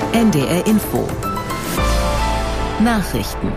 NDR Info. Nachrichten.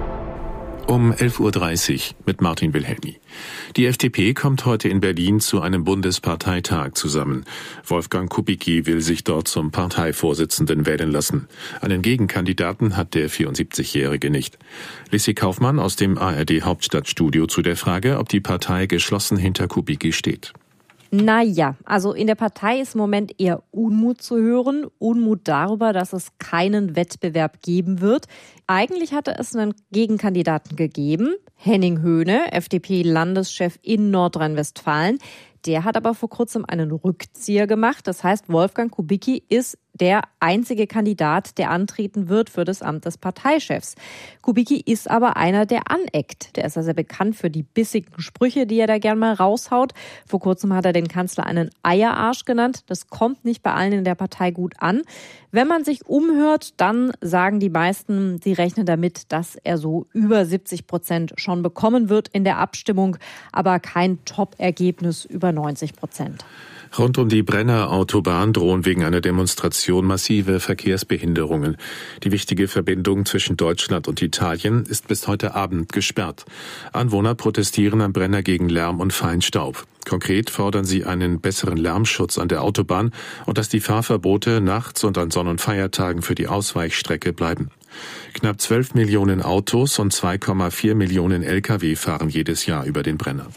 Um 11.30 Uhr mit Martin Wilhelmi. Die FDP kommt heute in Berlin zu einem Bundesparteitag zusammen. Wolfgang Kubicki will sich dort zum Parteivorsitzenden wählen lassen. Einen Gegenkandidaten hat der 74-Jährige nicht. Lissy Kaufmann aus dem ARD Hauptstadtstudio zu der Frage, ob die Partei geschlossen hinter Kubicki steht. Naja, also in der Partei ist im Moment eher Unmut zu hören. Unmut darüber, dass es keinen Wettbewerb geben wird. Eigentlich hatte es einen Gegenkandidaten gegeben, Henning Höhne, FDP-Landeschef in Nordrhein-Westfalen. Der hat aber vor kurzem einen Rückzieher gemacht. Das heißt, Wolfgang Kubicki ist der einzige Kandidat, der antreten wird für das Amt des Parteichefs. Kubicki ist aber einer, der aneckt. Der ist ja sehr bekannt für die bissigen Sprüche, die er da gern mal raushaut. Vor kurzem hat er den Kanzler einen Eierarsch genannt. Das kommt nicht bei allen in der Partei gut an. Wenn man sich umhört, dann sagen die meisten, sie rechnen damit, dass er so über 70% schon bekommen wird in der Abstimmung, aber kein Top-Ergebnis über 90%. Rund um die Brenner Autobahn drohen wegen einer Demonstration massive Verkehrsbehinderungen. Die wichtige Verbindung zwischen Deutschland und Italien ist bis heute Abend gesperrt. Anwohner protestieren am Brenner gegen Lärm und Feinstaub. Konkret fordern sie einen besseren Lärmschutz an der Autobahn und dass die Fahrverbote nachts und an Sonn- und Feiertagen für die Ausweichstrecke bleiben. Knapp 12 Millionen Autos und 2,4 Millionen Lkw fahren jedes Jahr über den Brenner.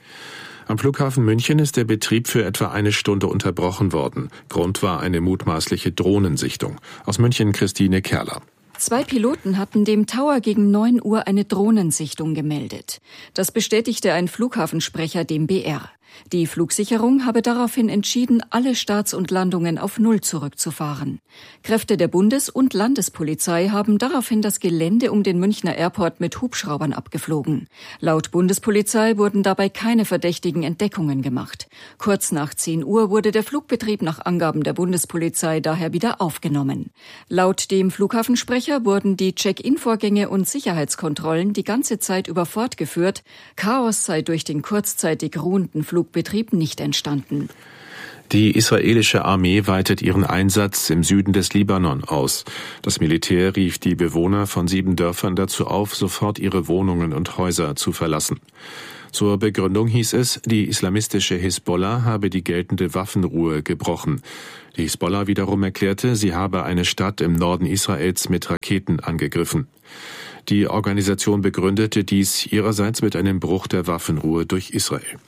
Am Flughafen München ist der Betrieb für etwa eine Stunde unterbrochen worden. Grund war eine mutmaßliche Drohnensichtung. Aus München Christine Kerler. 2 Piloten hatten dem Tower gegen 9 Uhr eine Drohnensichtung gemeldet. Das bestätigte ein Flughafensprecher dem BR. Die Flugsicherung habe daraufhin entschieden, alle Starts und Landungen auf Null zurückzufahren. Kräfte der Bundes- und Landespolizei haben daraufhin das Gelände um den Münchner Airport mit Hubschraubern abgeflogen. Laut Bundespolizei wurden dabei keine verdächtigen Entdeckungen gemacht. Kurz nach 10 Uhr wurde der Flugbetrieb nach Angaben der Bundespolizei daher wieder aufgenommen. Laut dem Flughafensprecher wurden die Check-in-Vorgänge und Sicherheitskontrollen die ganze Zeit über fortgeführt. Chaos sei durch den kurzzeitig ruhenden Flugbetrieb nicht entstanden. Die israelische Armee weitet ihren Einsatz im Süden des Libanon aus. Das Militär rief die Bewohner von 7 Dörfern dazu auf, sofort ihre Wohnungen und Häuser zu verlassen. Zur Begründung hieß es, die islamistische Hisbollah habe die geltende Waffenruhe gebrochen. Die Hisbollah wiederum erklärte, sie habe eine Stadt im Norden Israels mit Raketen angegriffen. Die Organisation begründete dies ihrerseits mit einem Bruch der Waffenruhe durch Israel.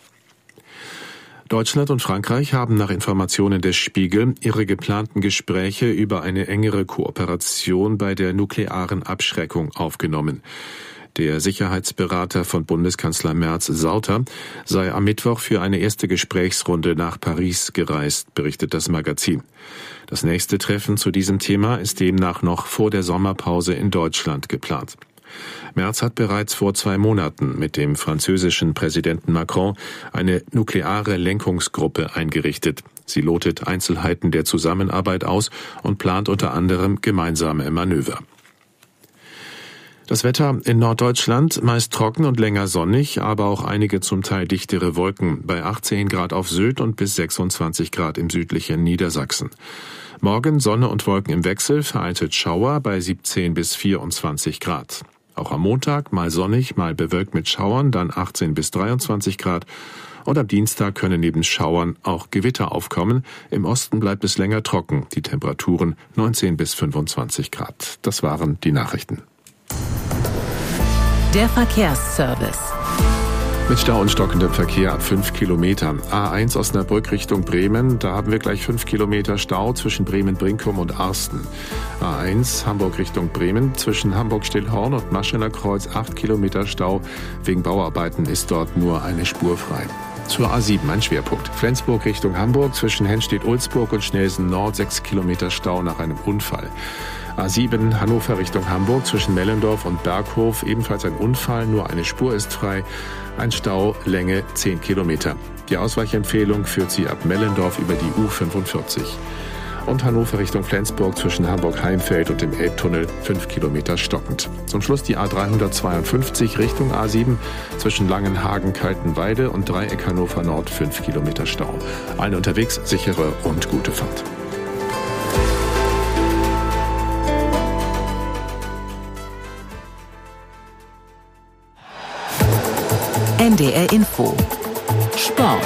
Deutschland und Frankreich haben nach Informationen des Spiegel ihre geplanten Gespräche über eine engere Kooperation bei der nuklearen Abschreckung aufgenommen. Der Sicherheitsberater von Bundeskanzler Merz, Sauter, sei am Mittwoch für eine erste Gesprächsrunde nach Paris gereist, berichtet das Magazin. Das nächste Treffen zu diesem Thema ist demnach noch vor der Sommerpause in Deutschland geplant. Merz hat bereits vor 2 Monaten mit dem französischen Präsidenten Macron eine nukleare Lenkungsgruppe eingerichtet. Sie lotet Einzelheiten der Zusammenarbeit aus und plant unter anderem gemeinsame Manöver. Das Wetter in Norddeutschland meist trocken und länger sonnig, aber auch einige zum Teil dichtere Wolken, bei 18 Grad auf Sylt und bis 26 Grad im südlichen Niedersachsen. Morgen Sonne und Wolken im Wechsel, vereinzelt Schauer bei 17 bis 24 Grad. Auch am Montag mal sonnig, mal bewölkt mit Schauern, dann 18 bis 23 Grad. Und am Dienstag können neben Schauern auch Gewitter aufkommen. Im Osten bleibt es länger trocken, die Temperaturen 19 bis 25 Grad. Das waren die Nachrichten. Der Verkehrsservice. Mit Stau und stockendem Verkehr ab 5 Kilometern. A1 Osnabrück Richtung Bremen, da haben wir gleich 5 Kilometer Stau zwischen Bremen-Brinkum und Arsten. A1 Hamburg Richtung Bremen, zwischen Hamburg-Stillhorn und Maschener Kreuz 8 Kilometer Stau. Wegen Bauarbeiten ist dort nur eine Spur frei. Zur A7 ein Schwerpunkt. Flensburg Richtung Hamburg, zwischen Hennstedt-Ulzburg und Schnelsen Nord 6 Kilometer Stau nach einem Unfall. A7 Hannover Richtung Hamburg, zwischen Mellendorf und Berghof ebenfalls ein Unfall, nur eine Spur ist frei. Ein Stau, Länge 10 Kilometer. Die Ausweichempfehlung führt Sie ab Mellendorf über die U45. Und Hannover Richtung Flensburg zwischen Hamburg-Heimfeld und dem Elbtunnel 5 Kilometer stockend. Zum Schluss die A352 Richtung A7 zwischen Langenhagen-Kaltenweide und Dreieck Hannover Nord 5 Kilometer Stau. Allen unterwegs sichere und gute Fahrt. NDR Info. Sport.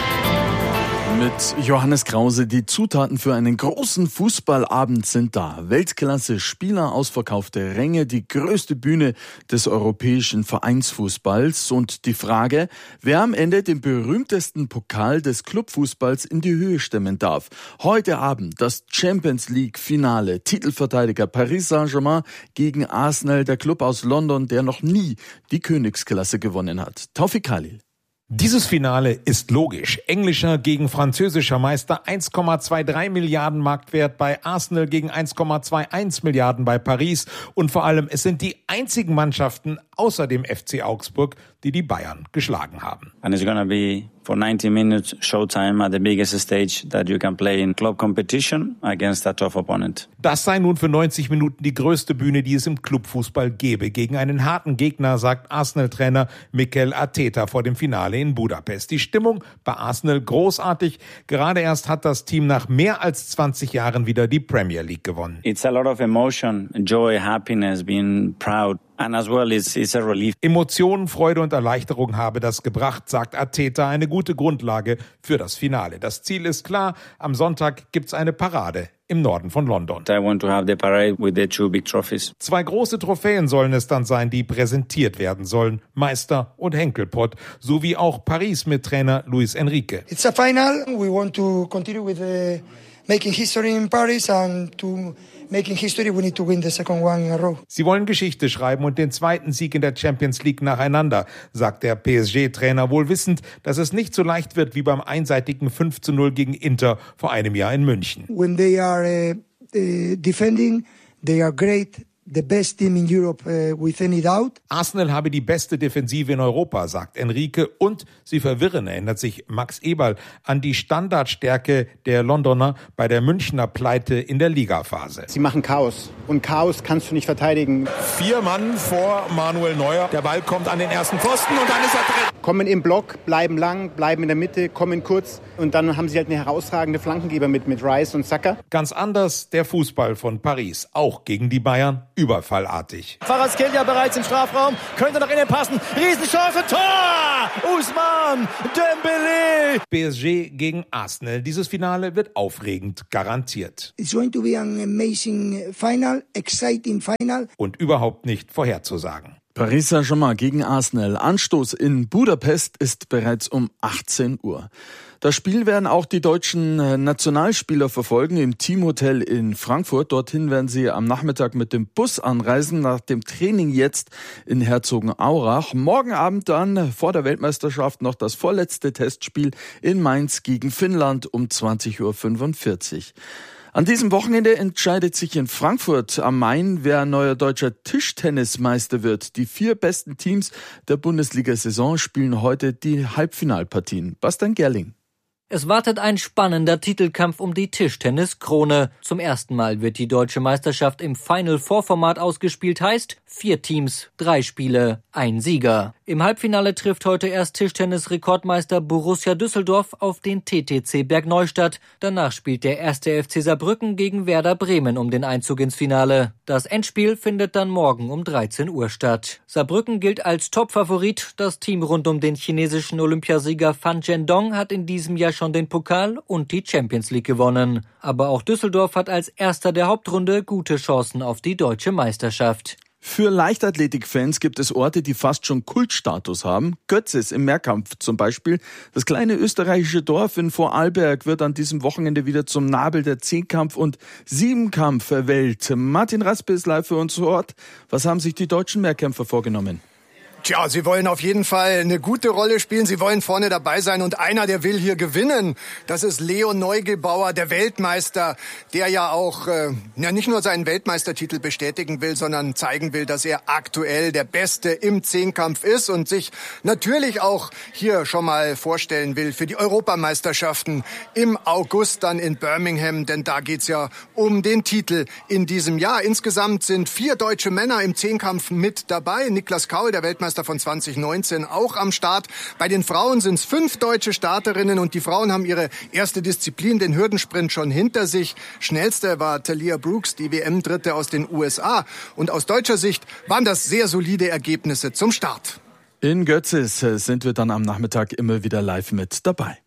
Mit Johannes Krause. Die Zutaten für einen großen Fußballabend sind da. Weltklasse Spieler, ausverkaufte Ränge, die größte Bühne des europäischen Vereinsfußballs und die Frage, wer am Ende den berühmtesten Pokal des Clubfußballs in die Höhe stemmen darf. Heute Abend das Champions League Finale. Titelverteidiger Paris Saint-Germain gegen Arsenal, der Club aus London, der noch nie die Königsklasse gewonnen hat. Taufik Khalil. Dieses Finale ist logisch. Englischer gegen französischer Meister, 1,23 Milliarden Marktwert bei Arsenal gegen 1,21 Milliarden bei Paris. Und vor allem, es sind die einzigen Mannschaften außer dem FC Augsburg, die die Bayern geschlagen haben. And it's gonna be for 90 minutes showtime at the biggest stage that you can play in club competition against a tough opponent. Das sei nun für 90 Minuten die größte Bühne, die es im Clubfußball gäbe. Gegen einen harten Gegner, sagt Arsenal-Trainer Mikel Arteta vor dem Finale in Budapest. Die Stimmung bei Arsenal großartig. Gerade erst hat das Team nach mehr als 20 Jahren wieder die Premier League gewonnen. It's a lot of emotion, joy, happiness, being proud. And as well, it's a relief. Emotionen, Freude und Erleichterung habe das gebracht, sagt Arteta, eine gute Grundlage für das Finale. Das Ziel ist klar, am Sonntag gibt's eine Parade im Norden von London. I want to have the parade with the two big trophies. 2 große Trophäen sollen es dann sein, die präsentiert werden sollen. Meister und Henkelpott, sowie auch Paris mit Trainer Luis Enrique. It's a final. We want to continue with making history in Paris and to making history, we need to win the second one in a row. Sie wollen Geschichte schreiben und den zweiten Sieg in der Champions League nacheinander, sagt der PSG-Trainer, wohl wissend, dass es nicht so leicht wird wie beim einseitigen 5:0 gegen Inter vor einem Jahr in München. When they are defending, they are great. The best team in Europe with any doubt. Arsenal habe die beste Defensive in Europa, sagt Enrique, und sie verwirren, erinnert sich Max Eberl an die Standardstärke der Londoner bei der Münchner Pleite in der Ligaphase. Sie machen Chaos und Chaos kannst du nicht verteidigen. 4 Mann vor Manuel Neuer, der Ball kommt an den ersten Pfosten und dann ist er drin. Kommen im Block, bleiben lang, bleiben in der Mitte, kommen kurz und dann haben sie halt eine herausragende Flankengeber mit Rice und Saka. Ganz anders der Fußball von Paris, auch gegen die Bayern. Überfallartig. Kvaratskhelia bereits im Strafraum, könnte nach innen passen. Riesenchance, Tor! Ousmane Dembélé! PSG gegen Arsenal. Dieses Finale wird aufregend, garantiert. It's going to be an amazing final, exciting final. Und überhaupt nicht vorherzusagen. Paris Saint-Germain gegen Arsenal. Anstoß in Budapest ist bereits um 18 Uhr. Das Spiel werden auch die deutschen Nationalspieler verfolgen im Teamhotel in Frankfurt. Dorthin werden sie am Nachmittag mit dem Bus anreisen, nach dem Training jetzt in Herzogenaurach. Morgen Abend dann vor der Weltmeisterschaft noch das vorletzte Testspiel in Mainz gegen Finnland um 20:45 Uhr. An diesem Wochenende entscheidet sich in Frankfurt am Main, wer neuer deutscher Tischtennismeister wird. Die 4 besten Teams der Bundesliga-Saison spielen heute die Halbfinalpartien. Bastian Gerling. Es wartet ein spannender Titelkampf um die Tischtenniskrone. Zum ersten Mal wird die deutsche Meisterschaft im Final-Four-Format ausgespielt, heißt 4 Teams, 3 Spiele, 1 Sieger. Im Halbfinale trifft heute erst Tischtennis-Rekordmeister Borussia Düsseldorf auf den TTC Bergneustadt. Danach spielt der 1. FC Saarbrücken gegen Werder Bremen um den Einzug ins Finale. Das Endspiel findet dann morgen um 13 Uhr statt. Saarbrücken gilt als Topfavorit. Das Team rund um den chinesischen Olympiasieger Fan Zhendong hat in diesem Jahr schon den Pokal und die Champions League gewonnen. Aber auch Düsseldorf hat als erster der Hauptrunde gute Chancen auf die deutsche Meisterschaft. Für Leichtathletik-Fans gibt es Orte, die fast schon Kultstatus haben. Götzes im Mehrkampf zum Beispiel. Das kleine österreichische Dorf in Vorarlberg wird an diesem Wochenende wieder zum Nabel der Zehnkampf- und Siebenkampf-Welt. Martin Raspe ist live für uns vor Ort. Was haben sich die deutschen Mehrkämpfer vorgenommen? Tja, sie wollen auf jeden Fall eine gute Rolle spielen. Sie wollen vorne dabei sein und einer, der will hier gewinnen. Das ist Leo Neugebauer, der Weltmeister, der ja auch nicht nur seinen Weltmeistertitel bestätigen will, sondern zeigen will, dass er aktuell der Beste im Zehnkampf ist und sich natürlich auch hier schon mal vorstellen will für die Europameisterschaften im August dann in Birmingham, denn da geht's ja um den Titel in diesem Jahr. Insgesamt sind 4 deutsche Männer im Zehnkampf mit dabei. Niklas Kaul, der Weltmeister von 2019, auch am Start. Bei den Frauen sind es 5 deutsche Starterinnen und die Frauen haben ihre erste Disziplin, den Hürdensprint, schon hinter sich. Schnellste war Talia Brooks, die WM-Dritte aus den USA. Und aus deutscher Sicht waren das sehr solide Ergebnisse zum Start. In Götzis sind wir dann am Nachmittag immer wieder live mit dabei.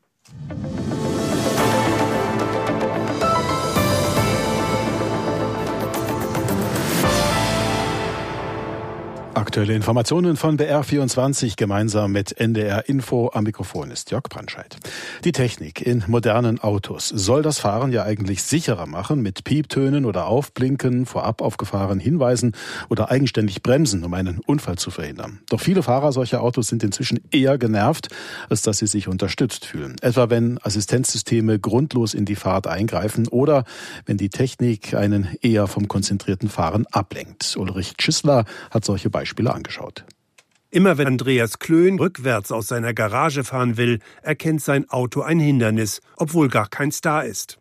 Aktuelle Informationen von BR24 gemeinsam mit NDR Info. Am Mikrofon ist Jörg Brandscheid. Die Technik in modernen Autos soll das Fahren ja eigentlich sicherer machen, mit Pieptönen oder Aufblinken, vorab aufgefahrenen Hinweisen oder eigenständig bremsen, um einen Unfall zu verhindern. Doch viele Fahrer solcher Autos sind inzwischen eher genervt, als dass sie sich unterstützt fühlen. Etwa wenn Assistenzsysteme grundlos in die Fahrt eingreifen oder wenn die Technik einen eher vom konzentrierten Fahren ablenkt. Ulrich Tschissler hat solche Beispiele angeschaut. Immer wenn Andreas Klön rückwärts aus seiner Garage fahren will, erkennt sein Auto ein Hindernis, obwohl gar keins da ist.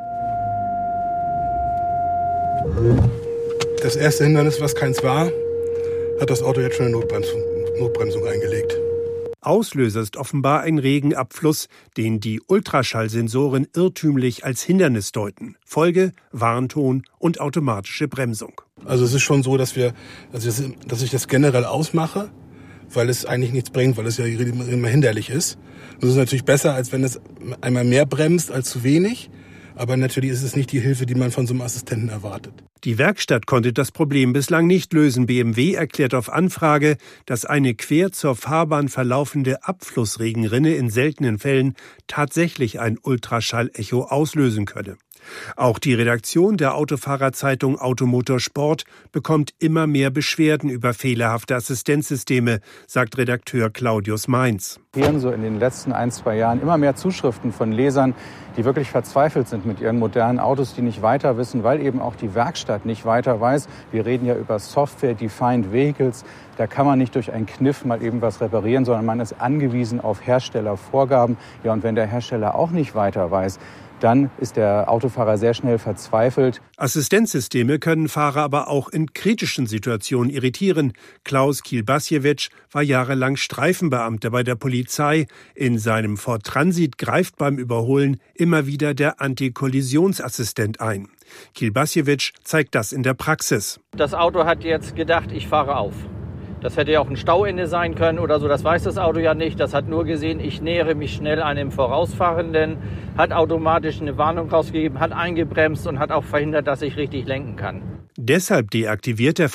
Das erste Hindernis, was keins war, hat das Auto jetzt schon eine Notbremsung eingelegt. Auslöser ist offenbar ein Regenabfluss, den die Ultraschallsensoren irrtümlich als Hindernis deuten. Folge, Warnton und automatische Bremsung. Also es ist schon so, dass ich das generell ausmache, weil es eigentlich nichts bringt, weil es ja immer hinderlich ist. Das ist natürlich besser, als wenn es einmal mehr bremst als zu wenig. Aber natürlich ist es nicht die Hilfe, die man von so einem Assistenten erwartet. Die Werkstatt konnte das Problem bislang nicht lösen. BMW erklärt auf Anfrage, dass eine quer zur Fahrbahn verlaufende Abflussregenrinne in seltenen Fällen tatsächlich ein Ultraschallecho auslösen könne. Auch die Redaktion der Autofahrerzeitung Automotor Sport bekommt immer mehr Beschwerden über fehlerhafte Assistenzsysteme, sagt Redakteur Claudius Mainz. Wir haben so in den letzten 1-2 Jahren immer mehr Zuschriften von Lesern, die wirklich verzweifelt sind mit ihren modernen Autos, die nicht weiter wissen, weil eben auch die Werkstatt nicht weiter weiß. Wir reden ja über Software-Defined Vehicles. Da kann man nicht durch einen Kniff mal eben was reparieren, sondern man ist angewiesen auf Herstellervorgaben. Ja, und wenn der Hersteller auch nicht weiter weiß, dann ist der Autofahrer sehr schnell verzweifelt. Assistenzsysteme können Fahrer aber auch in kritischen Situationen irritieren. Klaus Kielbasjewitsch war jahrelang Streifenbeamter bei der Polizei. In seinem Ford Transit greift beim Überholen immer wieder der Antikollisionsassistent ein. Kielbasjewitsch zeigt das in der Praxis. Das Auto hat jetzt gedacht, ich fahre auf. Das hätte ja auch ein Stauende sein können oder so, das weiß das Auto ja nicht. Das hat nur gesehen, ich nähere mich schnell einem Vorausfahrenden, hat automatisch eine Warnung rausgegeben, hat eingebremst und hat auch verhindert, dass ich richtig lenken kann. Deshalb deaktiviert der